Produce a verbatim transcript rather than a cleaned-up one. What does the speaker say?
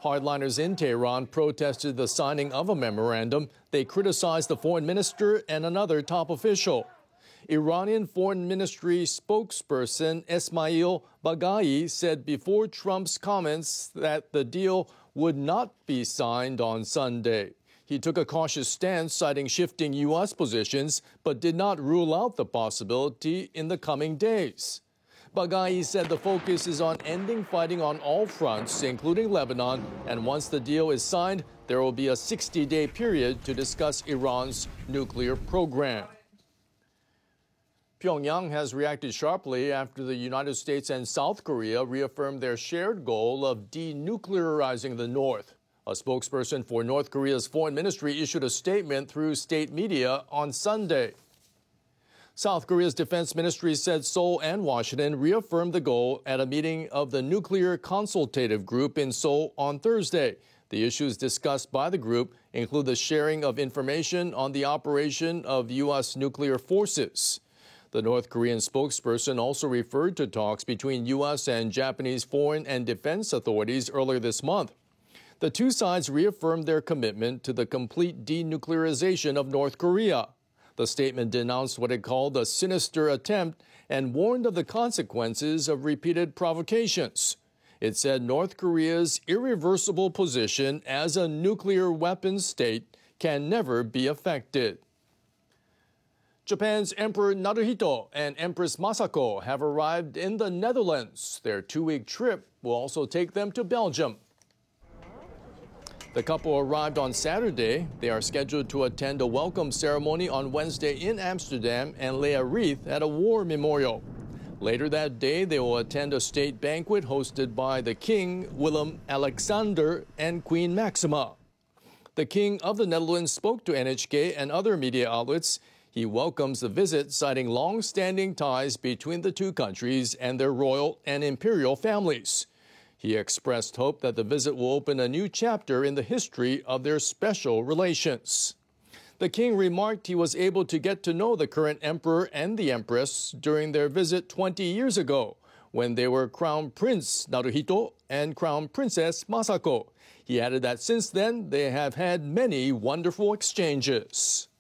Hardliners in Tehran protested the signing of a memorandum. They criticized the foreign minister and another top official. Iranian Foreign Ministry spokesperson Esmail Baghai said before Trump's comments that the deal would not be signed on Sunday. He took a cautious stance, citing shifting U S positions, but did not rule out the possibility in the coming days. Baghai said the focus is on ending fighting on all fronts, including Lebanon, and once the deal is signed, there will be a sixty-day period to discuss Iran's nuclear program. Pyongyang has reacted sharply after the United States and South Korea reaffirmed their shared goal of denuclearizing the North. A spokesperson for North Korea's foreign ministry issued a statement through state media on Sunday. South Korea's defense ministry said Seoul and Washington reaffirmed the goal at a meeting of the Nuclear Consultative Group in Seoul on Thursday. The issues discussed by the group include the sharing of information on the operation of U S nuclear forces. The North Korean spokesperson also referred to talks between U S and Japanese foreign and defense authorities earlier this month. The two sides reaffirmed their commitment to the complete denuclearization of North Korea. The statement denounced what it called a sinister attempt and warned of the consequences of repeated provocations. It said North Korea's irreversible position as a nuclear weapons state can never be affected. Japan's Emperor Naruhito and Empress Masako have arrived in the Netherlands. Their two-week trip will also take them to Belgium. The couple arrived on Saturday. They are scheduled to attend a welcome ceremony on Wednesday in Amsterdam and lay a wreath at a war memorial. Later that day, they will attend a state banquet hosted by the King, Willem-Alexander, and Queen Maxima. The King of the Netherlands spoke to N H K and other media outlets. He welcomes the visit, citing long-standing ties between the two countries and their royal and imperial families. He expressed hope that the visit will open a new chapter in the history of their special relations. The king remarked he was able to get to know the current emperor and the empress during their visit twenty years ago, when they were Crown Prince Naruhito and Crown Princess Masako. He added that since then, they have had many wonderful exchanges.